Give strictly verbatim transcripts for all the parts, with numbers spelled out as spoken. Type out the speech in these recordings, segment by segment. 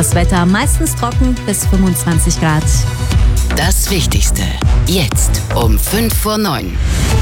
Das Wetter meistens trocken bis fünfundzwanzig Grad. Das Wichtigste jetzt um fünf vor neun.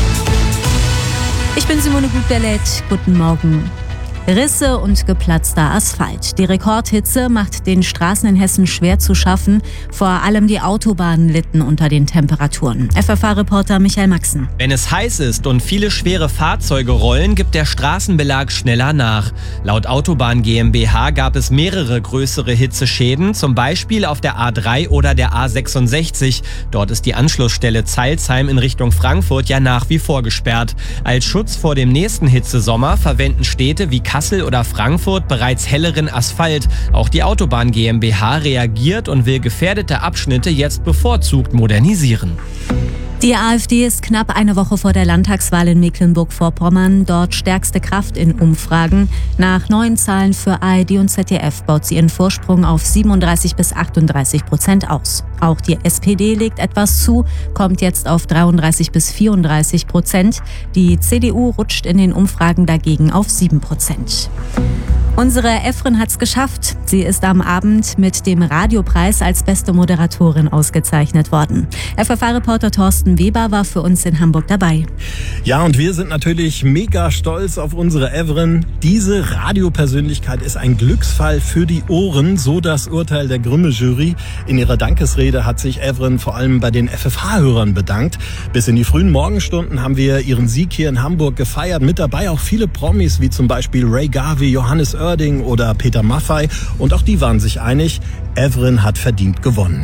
Ich bin Simone Gutberlet. Guten Morgen. Risse und geplatzter Asphalt. Die Rekordhitze macht den Straßen in Hessen schwer zu schaffen. Vor allem die Autobahnen litten unter den Temperaturen. F F H-Reporter Michael Maxen. Wenn es heiß ist und viele schwere Fahrzeuge rollen, gibt der Straßenbelag schneller nach. Laut Autobahn GmbH gab es mehrere größere Hitzeschäden, zum Beispiel auf der A drei oder der A sechsundsechzig. Dort ist die Anschlussstelle Zeilsheim in Richtung Frankfurt ja nach wie vor gesperrt. Als Schutz vor dem nächsten Hitzesommer verwenden Städte wie Kassel oder Frankfurt bereits helleren Asphalt. Auch die Autobahn GmbH reagiert und will gefährdete Abschnitte jetzt bevorzugt modernisieren. Die AfD ist knapp eine Woche vor der Landtagswahl in Mecklenburg-Vorpommern. Dort stärkste Kraft in Umfragen. Nach neuen Zahlen für A R D und Z D F baut sie ihren Vorsprung auf siebenunddreißig bis achtunddreißig Prozent aus. Auch die S P D legt etwas zu, kommt jetzt auf dreiunddreißig bis vierunddreißig Prozent. Die C D U rutscht in den Umfragen dagegen auf sieben Prozent. Unsere Evren hat's geschafft. Sie ist am Abend mit dem Radiopreis als beste Moderatorin ausgezeichnet worden. F F H-Reporter Thorsten Weber war für uns in Hamburg dabei. Ja, und wir sind natürlich mega stolz auf unsere Evren. Diese Radiopersönlichkeit ist ein Glücksfall für die Ohren, so das Urteil der Grimme-Jury. In ihrer Dankesrede hat sich Evren vor allem bei den F F H-Hörern bedankt. Bis in die frühen Morgenstunden haben wir ihren Sieg hier in Hamburg gefeiert. Mit dabei auch viele Promis, wie zum Beispiel Ray Garvey, Johannes Oerding oder Peter Maffay. Und auch die waren sich einig, Evren hat verdient gewonnen.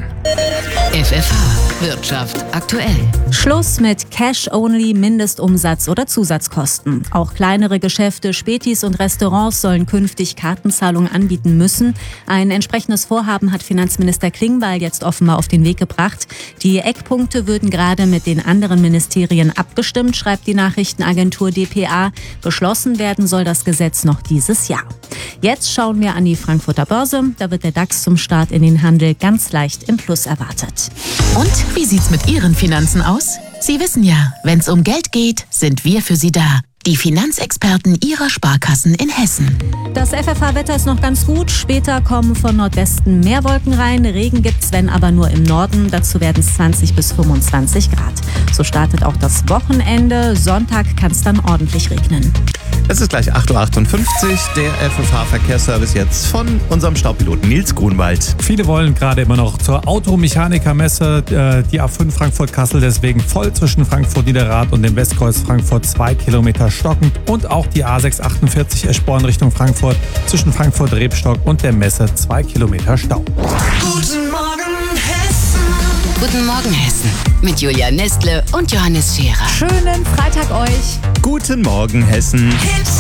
F F H Wirtschaft aktuell. Schluss mit Cash-Only, Mindestumsatz oder Zusatzkosten. Auch kleinere Geschäfte, Spätis und Restaurants sollen künftig Kartenzahlungen anbieten müssen. Ein entsprechendes Vorhaben hat Finanzminister Klingbeil jetzt offenbar auf den Weg gebracht. Die Eckpunkte würden gerade mit den anderen Ministerien abgestimmt, schreibt die Nachrichtenagentur D P A. Beschlossen werden soll das Gesetz noch dieses Jahr. Jetzt schauen wir an die Frankfurter Börse. Da wird der DAX zum Start in den Handel ganz leicht im Plus erwartet. Und wie sieht's mit Ihren Finanzen aus? Sie wissen ja, wenn's um Geld geht, sind wir für Sie da. Die Finanzexperten Ihrer Sparkassen in Hessen. Das F F H-Wetter ist noch ganz gut. Später kommen von Nordwesten mehr Wolken rein. Regen gibt's, wenn aber nur im Norden. Dazu werden es zwanzig bis fünfundzwanzig Grad. So startet auch das Wochenende. Sonntag kann es dann ordentlich regnen. Es ist gleich acht Uhr achtundfünfzig, der F F H-Verkehrsservice jetzt von unserem Staupiloten Nils Grunwald. Viele wollen gerade immer noch zur Automechanikermesse, die A fünf Frankfurt-Kassel, deswegen voll zwischen Frankfurt-Niederrad und dem Westkreuz Frankfurt zwei Kilometer stocken und auch die A sechs achtundvierzig Eschborn Richtung Frankfurt zwischen Frankfurt-Rebstock und der Messe zwei Kilometer Stau. Guten Morgen Hessen. Guten Morgen Hessen mit Julia Nestle und Johannes Scherer. Schönen Freitag euch. Guten Morgen Hessen.